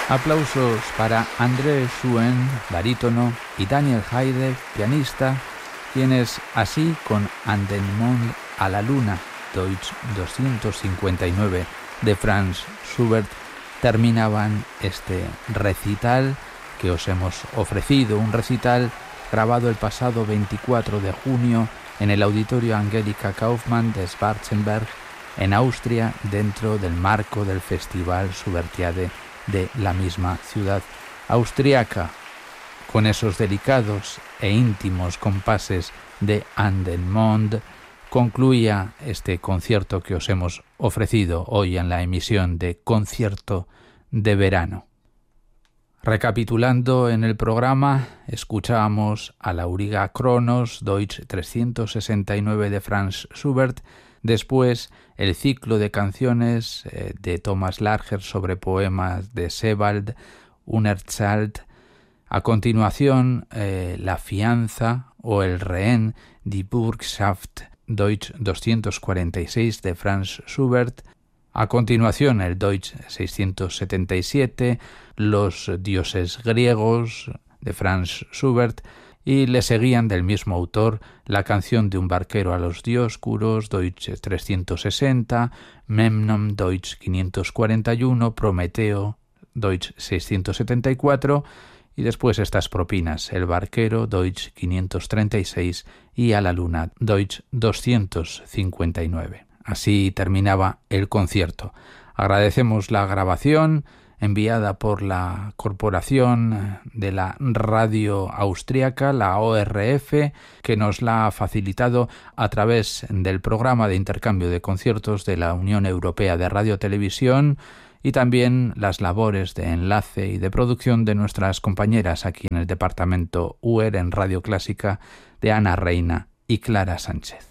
Aplausos para André Schuen, barítono, y Daniel Haydn, pianista, quienes así con An den Mond a la Luna, Deutsch 259 de Franz Schubert, terminaban este recital que os hemos ofrecido, un recital grabado el pasado 24 de junio en el Auditorio Angelika Kaufmann de Schwarzenberg, en Austria, dentro del marco del Festival Schubertiade de la misma ciudad austriaca. Con esos delicados e íntimos compases de An den Mond, concluía este concierto que os hemos ofrecido hoy en la emisión de Concierto de Verano. Recapitulando en el programa, escuchábamos a la Auriga Kronos, Deutsch 369 de Franz Schubert, después el ciclo de canciones de Thomas Larcher sobre poemas de Sebald, Unerzählt, a continuación la fianza o el rehén, Die Bürgschaft, Deutsch 246 de Franz Schubert, a continuación el Deutsch 677, Los dioses griegos de Franz Schubert, y le seguían del mismo autor la canción de un barquero a los Dioscuros, Deutsch 360, Memnon, Deutsch 541, Prometeo, Deutsch 674, y después estas propinas, El barquero, Deutsch 536, y A la luna, Deutsch 259. Así terminaba el concierto. Agradecemos la grabación enviada por la Corporación de la Radio Austriaca, la ORF, que nos la ha facilitado a través del programa de intercambio de conciertos de la Unión Europea de Radio-Televisión, y también las labores de enlace y de producción de nuestras compañeras aquí en el departamento UER en Radio Clásica, de Ana Reina y Clara Sánchez.